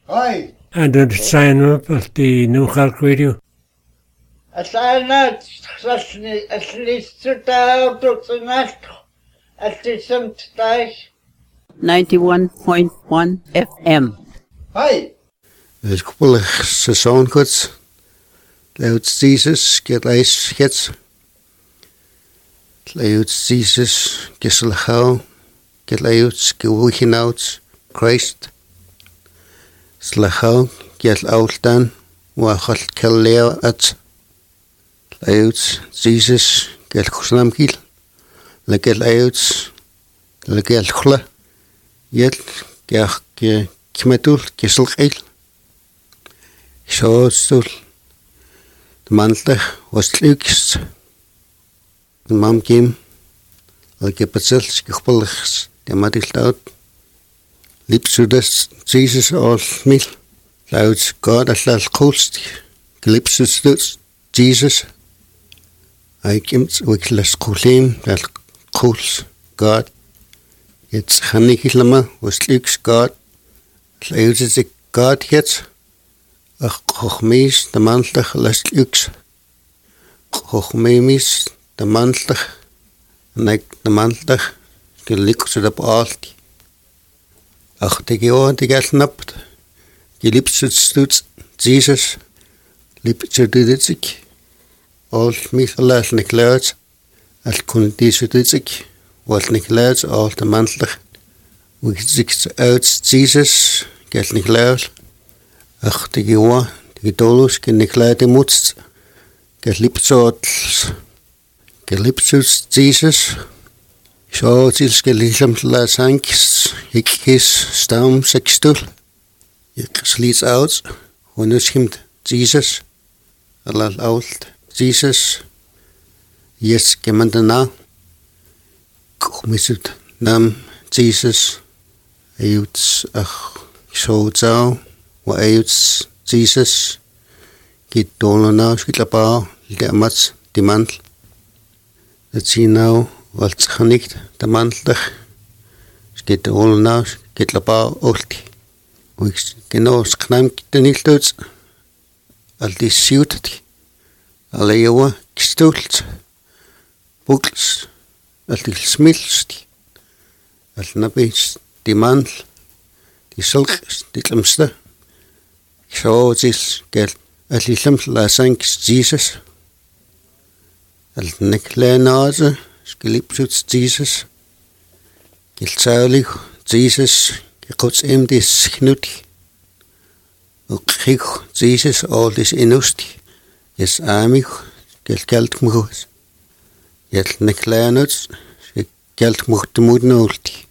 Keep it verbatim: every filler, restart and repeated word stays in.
Hi. And then sign up at the New Clark Radio. Asana sasni aslistuta tutunat atisantai. ninety-one point one F M. Hi. There's a couple of song cuts. Loud Jesus, get ice hits. Loud Jesus, get slachau, get loud, get working out, Christ. Slachau, get out dan, wachal kelleo at. Loud Jesus, get kusnam kil. Le get loud, le get chla. Yet, get kmetul, get slachil. Shostul. De mantel was het leukst. De mam kwam. Ik heb het zelfs gevolgd. De man is laut. Liep zo dat Jezus als mil. Laut God als als koolst. Liep zo dat Jezus. Hij kwam ook als koolem. Als kools God. Het gaan niet helemaal. Was het leukst God. Laut is ik God het. Ach, Chochmees, de mantel, last luks. Chochmees, de mantel, en ik de mantel, de luks op alt. Ach, de gehoor, die gaat napt. Je liep ze stoets, Jezus, liep ze doet ik. Alt mij verlaat niet luid, als kon die zo doet ik. Wat niet luid, al de mantel. Hoe ziet uit, Jezus, gaat niet luid. Ach, de gehoor, de gedolus, ken ik leiden moet. Gelipsots, gelipsots, Jesus. Zo, zils gelichem la sankis, ik kis, stam, sextul. Ik sliet uit, wanneer schimt Jesus. Alla oud, Jesus. Yes, kemandana. Komisut, nam, Jesus. Ayuts, ach, zo zou. Wa ayuts Jesus kit dolona skitlapa de mats de mantel dat zie nou wat genikt de mantel skit dolona skitlapa olti ik genau sknam kit niet doet al die siut alle joa gestult buks al die smilst al nabis de mantel die sulk die klemste zo is get alilem la sanks Jesus al neklenaze skilipsuts Jesus giltsaulig Jesus gekots em dis knut ook gek Jesus al dis inust is amig gelt mugos jet neklenuts gelt mucht mud nolti